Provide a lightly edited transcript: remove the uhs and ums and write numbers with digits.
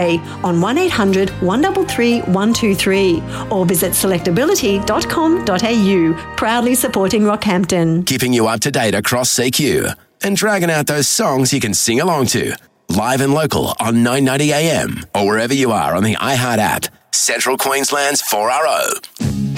on 1800 133 123 or visit selectability.com.au. Proudly supporting Rockhampton. Keeping you up to date across CQ and dragging out those songs you can sing along to. Live and local on 990 AM or wherever you are on the iHeart app. Central Queensland's 4RO.